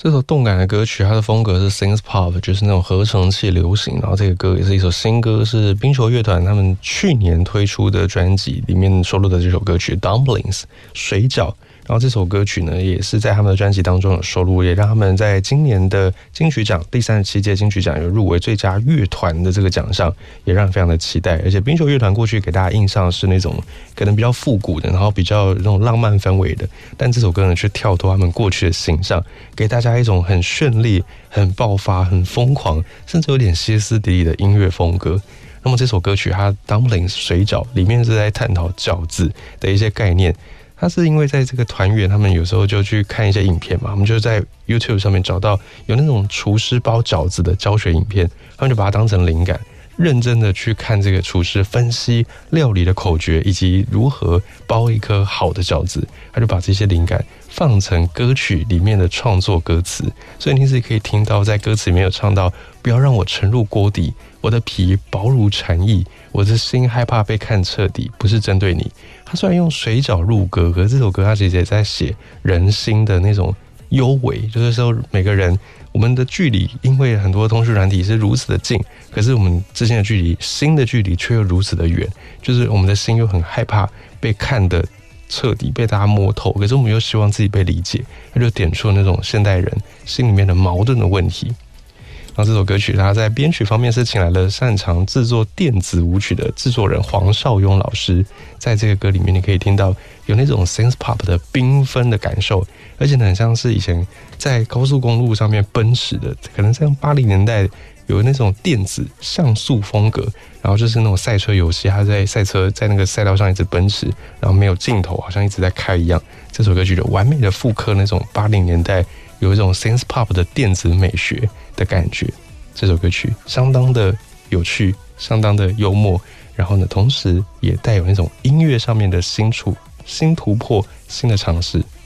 这首动感的歌曲，它的风格是 synth pop， 就是那种合成器流行。然后这个歌也是一首新歌，是冰球乐团他们去年推出的专辑里面收录的这首歌曲 Dumplings 水饺。然后这首歌曲呢，也是在他们的专辑当中有收录，也让他们在今年的金曲奖第37届金曲奖有入围最佳乐团的这个奖项，也让人非常的期待。而且冰球乐团过去给大家印象是那种可能比较复古的，然后比较那种浪漫氛围的，但这首歌呢却跳脱他们过去的形象，给大家一种很绚丽、很爆发、很疯狂，甚至有点歇斯底里的音乐风格。那么这首歌曲它 Dumplings 水饺里面是在探讨饺子的一些概念。他是因为在这个团员，他们有时候就去看一些影片嘛，我们就在 YouTube 上面找到有那种厨师包饺子的教学影片，他们就把它当成灵感，认真的去看这个厨师分析料理的口诀以及如何包一颗好的饺子，他就把这些灵感放成歌曲里面的创作歌词，所以你是可以听到在歌词里面有唱到不要让我沉入锅底，我的皮薄如蝉翼，我的心害怕被看彻底，不是针对你。他虽然用水饺入歌，可是这首歌他其实也在写人心的那种幽微，就是说每个人我们的距离，因为很多通讯软体是如此的近，可是我们之间的距离，心的距离却又如此的远，就是我们的心又很害怕被看得彻底，被大家摸透，可是我们又希望自己被理解，他就点出了那种现代人心里面的矛盾的问题。然后这首歌曲它在编曲方面是请来了擅长制作电子舞曲的制作人黄少雍老师，在这个歌里面你可以听到有那种 synth pop 的缤纷的感受，而且很像是以前在高速公路上面奔驰的，可能像80年代有那种电子像素风格，然后就是那种赛车游戏，他在赛车在那个赛道上一直奔驰，然后没有镜头，好像一直在开一样。这首歌曲就完美的复刻那种80年代有一种 synth pop 的电子美学的感觉。这首歌曲相当的有趣，相当的幽默，然后呢，同时也带有那种音乐上面的新突破、新的尝试。